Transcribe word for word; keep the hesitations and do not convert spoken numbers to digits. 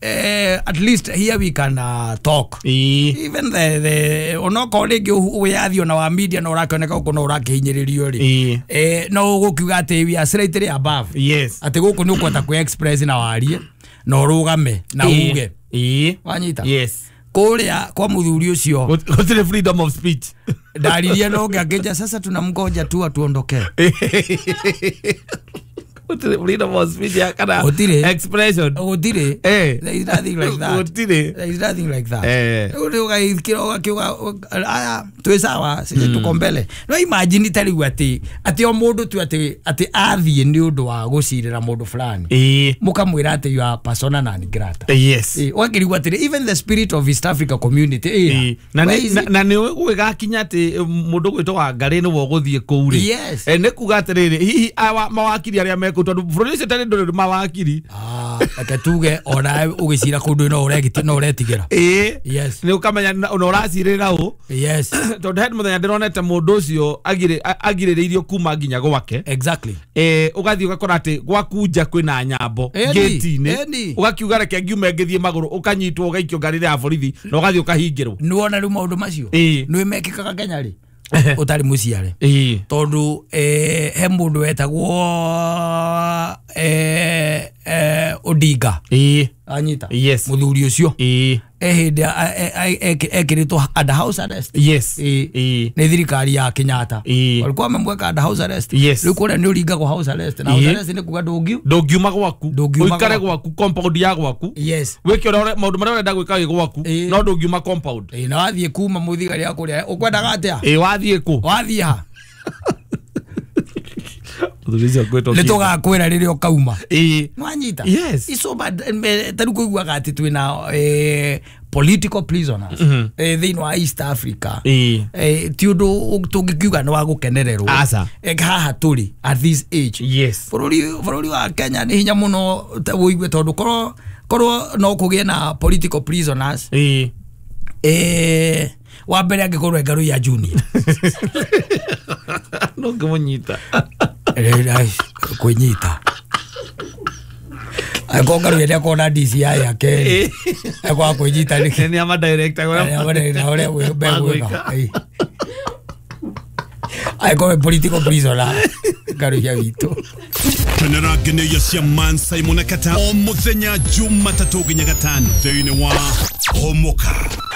uh, at least here we can uh, talk. E. Even the the onoko legi uyathi ona wa media no rakoneka uko no rakihinyiririo ri. E. Eh no gukiuga ati we are slightly above. Yes. Ati guku ni ukwata ku express na warie no rugame na uge. E. Wanyita. Yes. Kuria kwa muthuri ucio. What's the freedom of speech? Dalilia no ngakeja sasa tunamgoja tu atuondoke. What's the freedom of speech ya kana Otire. expression? Otire. Eh. There is nothing like that. Otire. There is nothing like that. Eh. Uga ikiro kiuga aya tu sawa sisi tuko mbele. No imagine tari ati ati o mundu tu ati ati athie ni undu wa gucirira mundu fulani. Eh. Mukamwira ati you are persona non grata. Yes. Eh wakiri ati even the spirit of East Africa community eh. Na na ni uga kinya ati mundu gwitwa ngari ni wo guthie kuuri. Yes. Eh ne kuga atiriri hihi mawakiri aria me tondu producer tari ndu mawakiri ah akatuge ora ugicira kundu no uregiti no uretigira eh yes ni ukamenya no uracirira u yes tondu head muthenya ndironete mundu ucio agire agiririirio kuma nginya gwake exactly eh ugathi ugakora ati gwakunja kwina nyambo gate-ini ugakiuga reke ngiume ngithie maguru ukanyitwo ugaikio ngari ya borithi no ugathi ukahingirwo ni wona ru maundu macio ni mekikaga Kenya ri utari muciare eh tondu eh he mundu wetagwo eh eh Odinga eh anyita yes muthuri ucio eh ehinde ekiritwo under house arrest yes eh ni thirikari ya Kenyatta walikuwa wamemweka under house arrest yes kule ni uringa kwa house arrest na house arrest ni kuga ndungiu ndungiuma gwaku uikare gwaku compound ya gwaku yes weke ora maundu maria urenda gwika gwaku no ndungiuma compound eh na wathie kuma muthigari akuria ukwendaga atia eh wathie ku wathie ha Tuliza kwetu letoga kwera riri okauma eh mwanyita yes iso bad taru kuigwa ati twina eh political prisoners eh thino wa East Africa eh eh tiundo tungikiuga no wagukenererwo ega haha turi at this age yes bururi bururi wa Kenya ni hinya muno wuigwe tondu korwo korwo no kugie na political prisoners eh eh wa mbere angikorwo engaru ya junior no ngonyita eh kunyita akongaru yende kona D C I yake akwa kunyita ni ama director ora ora ora we bego aiko political prisoner garu ya vitu Kenera gene yasia man Simon Kata o muthenya Jumatatu ginya gatano thini wa Homoka.